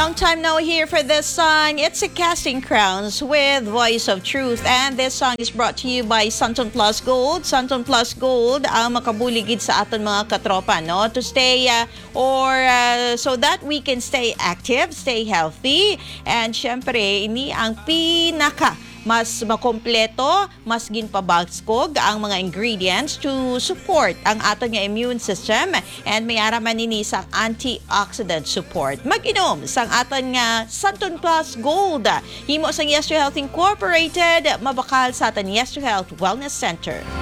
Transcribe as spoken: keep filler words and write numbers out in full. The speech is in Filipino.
Long time no hear for this song. It's a Casting Crowns with Voice of Truth. And this song is brought to you by Santon Plus Gold. Santon Plus Gold ang makabuligid sa aton mga katropa, no? To stay uh, or uh, so that we can stay active, stay healthy. And syempre, ini ang pinaka mas makompleto, mas ginpabaskog ang mga ingredients to support ang aton nga immune system and may araman nini sa antioxidant support. Mag-inom sang aton nga Santon Plus Gold. Himo sang Yes to Health Incorporated, mabakal sa aton Yes to Health Wellness Center.